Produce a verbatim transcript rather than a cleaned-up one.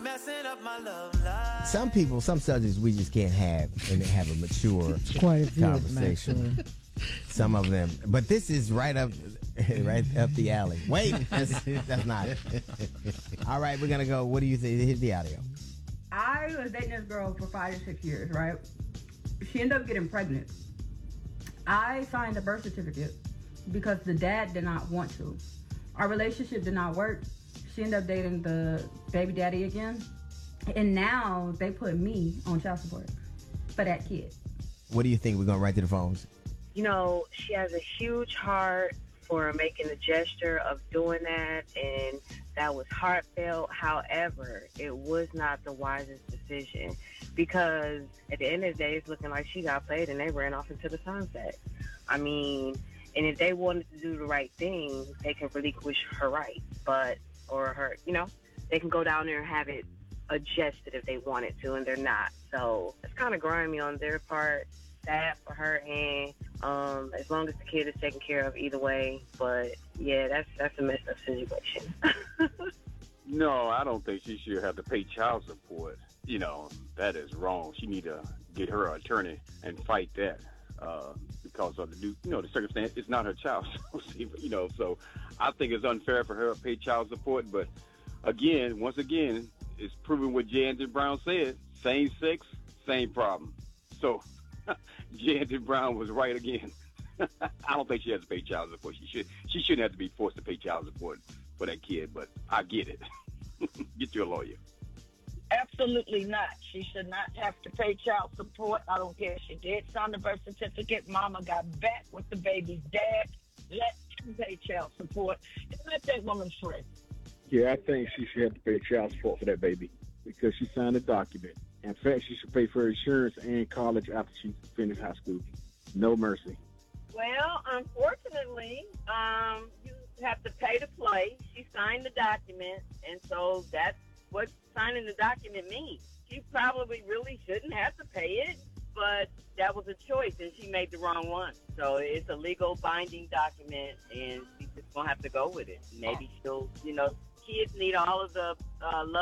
messing up my love life. Some people, some subjects we just can't have and have a mature Quite a few of them, conversation. actually. Some of them, but this is right up, right up the alley. Wait, that's, that's not it. All right, we're gonna go. What do you think? Hit the audio. I was dating this girl for five or six years, right? She ended up getting pregnant. I signed a birth certificate because the dad did not want to. Our relationship did not work. She ended up dating the baby daddy again. And now they put me on child support for that kid. What do you think? We're gonna write to the phones. You know, she has a huge heart for making the gesture of doing that, and that was heartfelt. However, it was not the wisest decision because at the end of the day, it's looking like she got played and they ran off into the sunset. I mean, and if they wanted to do the right thing, they can relinquish her right, but, or her, you know, they can go down there and have it adjusted if they wanted to, and they're not. So it's kind of grimy on their part. Sad for her, and um, as long as the kid is taken care of either way. But yeah, that's that's a messed up situation. No, I don't think she should have to pay child support. You know, that is wrong. She need to get her attorney and fight that uh, because of the you know the circumstance. It's not her child, you know. So I think it's unfair for her to pay child support. But again, once again, it's proven what J. Anthony Brown said: same sex, same problem. So. J. Anthony Brown was right again. I don't think she has to pay child support. She should. She shouldn't have to be forced to pay child support for that kid. But I get it. Get you a lawyer. Absolutely not. She should not have to pay child support. I don't care if she did sign the birth certificate. Mama got back with the baby's dad. Let him pay child support and let that woman free. Yeah, I think she should have to pay child support for that baby because she signed a document. In fact, she should pay for her insurance and college after she finished high school. No mercy. Well, unfortunately, um, you have to pay to play. She signed the document, and so that's what signing the document means. She probably really shouldn't have to pay it, but that was a choice, and she made the wrong one. So it's a legal binding document, and she's just going to have to go with it. Maybe she'll, you know, kids need all of the uh, love.